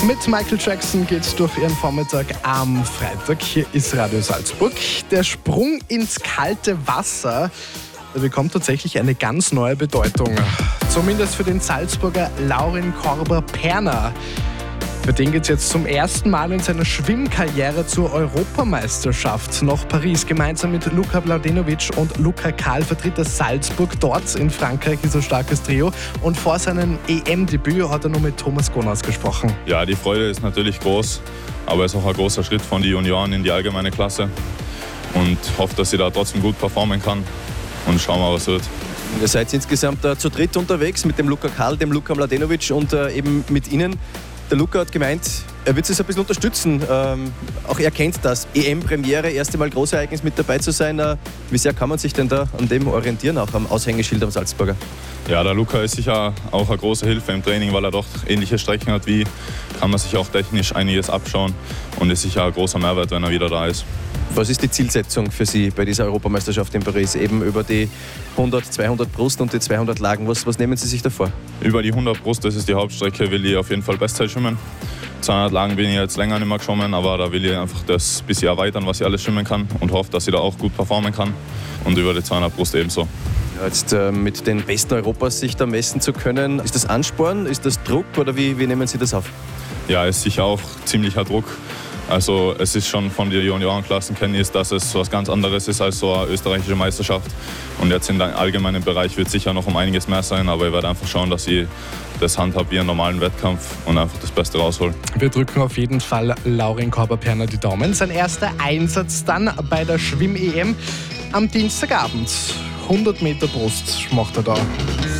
Mit Michael Jackson geht's durch ihren Vormittag am Freitag. Hier ist Radio Salzburg. Der Sprung ins kalte Wasser bekommt tatsächlich eine ganz neue Bedeutung. Zumindest für den Salzburger Laurin Korber-Perner. Für den geht es jetzt zum ersten Mal in seiner Schwimmkarriere zur Europameisterschaft nach Paris. Gemeinsam mit Luka Mladenovic und Luca Karl vertritt er Salzburg. Dort in Frankreich ist ein starkes Trio. Und vor seinem EM-Debüt hat er nur mit Thomas Gonas gesprochen. Ja, die Freude ist natürlich groß, aber es ist auch ein großer Schritt von den Junioren in die allgemeine Klasse. Und hoffe, dass sie da trotzdem gut performen kann. Und schauen wir, was wird. Ihr seid insgesamt zu dritt unterwegs mit dem Luca Karl, dem Luka Mladenovic und eben mit Ihnen. Der Luca hat gemeint, er wird es ein bisschen unterstützen. Auch er kennt das. EM-Premiere, erste Mal Großereignis mit dabei zu sein. Wie sehr kann man sich denn da an dem orientieren, auch am Aushängeschild am Salzburger? Ja, der Luca ist sicher auch eine große Hilfe im Training, weil er doch ähnliche Strecken hat wie. Kann man sich auch technisch einiges abschauen und ist sicher ein großer Mehrwert, wenn er wieder da ist. Was ist die Zielsetzung für Sie bei dieser Europameisterschaft in Paris? Eben über die 100, 200 Brust und die 200 Lagen. Was nehmen Sie sich da vor? Über die 100 Brust, das ist die Hauptstrecke, will ich auf jeden Fall Bestzeit schwimmen. 200 Lagen bin ich jetzt länger nicht mehr geschwommen, aber da will ich einfach das ein bisschen erweitern, was ich alles schwimmen kann und hoffe, dass ich da auch gut performen kann. Und über die 200 Brust ebenso. Ja, jetzt mit den Besten Europas sich da messen zu können, ist das Ansporn, ist das Druck oder wie nehmen Sie das auf? Ja, ist sicher auch ziemlicher Druck. Also es ist schon von den Juniorenklassen kenne ich, dass es was ganz anderes ist als so eine österreichische Meisterschaft. Und jetzt in dem allgemeinen Bereich wird sicher noch um einiges mehr sein, aber ich werde einfach schauen, dass ich das handhabe wie einen normalen Wettkampf und einfach das Beste rausholen. Wir drücken auf jeden Fall Laurin Korber-Perner die Daumen. Sein erster Einsatz dann bei der Schwimm-EM am Dienstagabend. 100 Meter Brust macht er da.